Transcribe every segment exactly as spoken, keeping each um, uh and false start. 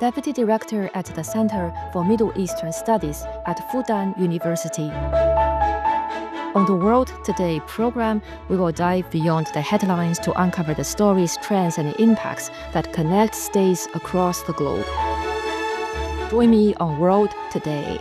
Deputy Director at the Center for Middle Eastern Studies at Fudan University. On the World Today program, we will dive beyond the headlines to uncover the stories, trends, and impacts that connect states across the globe. Join me on World Today.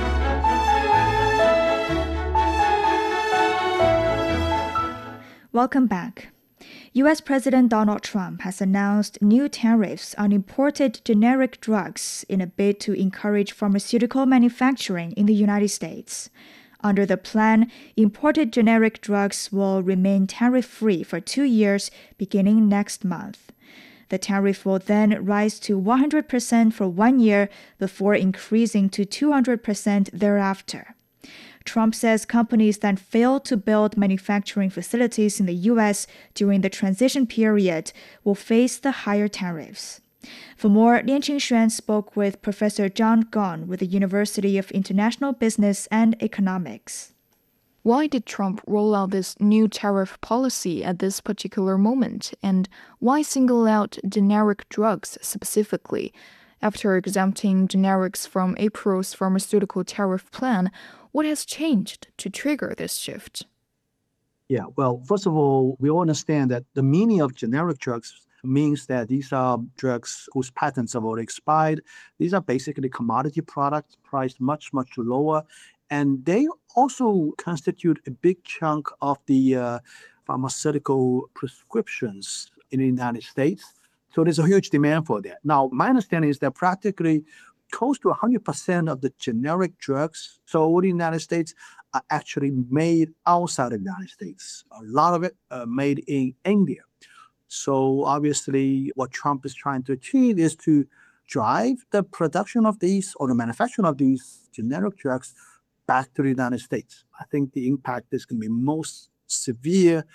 Welcome back. U S President Donald Trump has announced new tariffs on imported generic drugs in a bid to encourage pharmaceutical manufacturing in the United States. Under the plan, imported generic drugs will remain tariff-free for two years beginning next month. The tariff will then rise to one hundred percent for one year before increasing to two hundred percent thereafter. Trump says companies that fail to build manufacturing facilities in the U S during the transition period will face the higher tariffs. For more, Lian Qingxuan spoke with Professor John Gong with the University of International Business and Economics. Why did Trump roll out this new tariff policy at this particular moment? And why single out generic drugs specifically? After exempting generics from April's pharmaceutical tariff plan, what has changed to trigger this shift? Yeah, well, first of all, we all understand that the meaning of generic drugs means that these are drugs whose patents have already expired. These are basically commodity products priced much, much lower. And they also constitute a big chunk of the uh, pharmaceutical prescriptions in the United States. So there's a huge demand for that. Now, my understanding is that practically close to one hundred percent of the generic drugs sold in the United States are actually made outside of the United States. A lot of it uh, made in India. So obviously what Trump is trying to achieve is to drive the production of these or the manufacturing of these generic drugs back to the United States. I think the impact is going to be most severe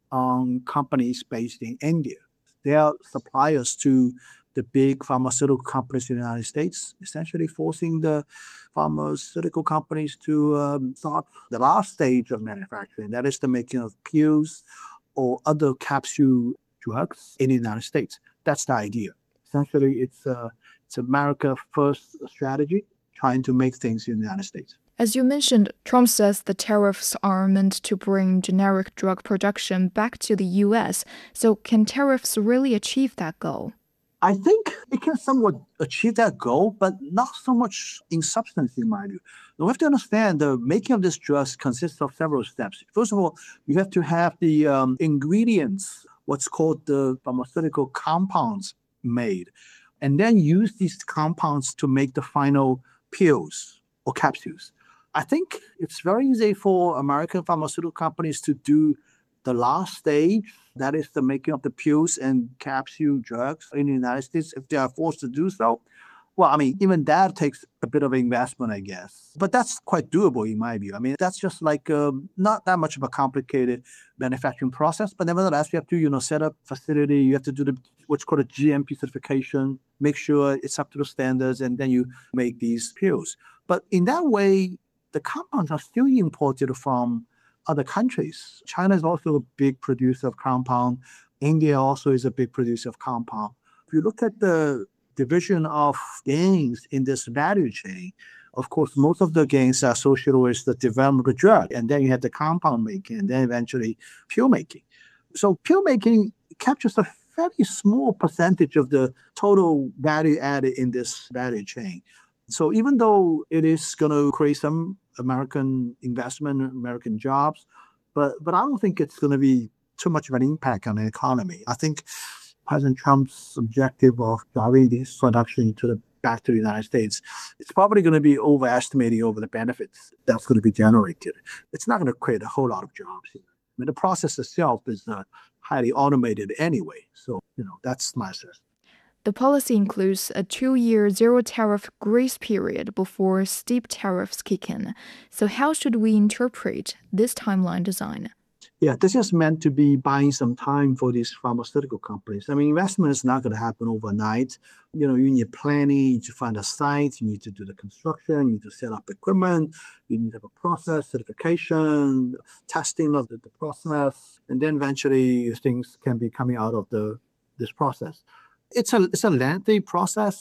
on companies based in India. They are suppliers to the big pharmaceutical companies in the United States, essentially forcing the pharmaceutical companies to um, start the last stage of manufacturing, that is the making of pills or other capsule drugs in the United States. That's the idea. Essentially, it's, uh, it's America first strategy, trying to make things in the United States. As you mentioned, Trump says the tariffs are meant to bring generic drug production back to the U S. So can tariffs really achieve that goal? I think it can somewhat achieve that goal, but not so much in substance, in my view. We have to understand the making of this drugs consists of several steps. First of all, you have to have the um, ingredients, what's called the pharmaceutical compounds made, and then use these compounds to make the final pills or capsules. I think it's very easy for American pharmaceutical companies to do the last stage, that is the making of the pills and capsule drugs in the United States, if they are forced to do so. Well, I mean, even that takes a bit of investment, I guess. But that's quite doable in my view. I mean, that's just like um, not that much of a complicated manufacturing process. But nevertheless, you have to, you know, set up facility. You have to do the what's called a G M P certification, make sure it's up to the standards, and then you make these pills. But in that way, the compounds are still imported from other countries. China is also a big producer of compound. India also is a big producer of compound. If you look at the division of gains in this value chain, of course, most of the gains are associated with the development of the drug. And then you have the compound making, and then eventually pill making. So pill making captures a fairly small percentage of the total value added in this value chain. So even though it is going to create some American investment, American jobs, but but I don't think it's going to be too much of an impact on the economy. I think President Trump's objective of driving this production to the back to the United States, it's probably going to be overestimating over the benefits that's going to be generated. It's not going to create a whole lot of jobs. I mean, the process itself is uh, highly automated anyway. So, you know, that's my assessment. The policy includes a two-year zero-tariff grace period before steep tariffs kick in. So how should we interpret this timeline design? Yeah, this is meant to be buying some time for these pharmaceutical companies. I mean, investment is not going to happen overnight. You know, you need planning, you need to find a site, you need to do the construction, you need to set up equipment, you need to have a process, certification, testing of the, the process, and then eventually things can be coming out of the this process. It's a it's a lengthy process.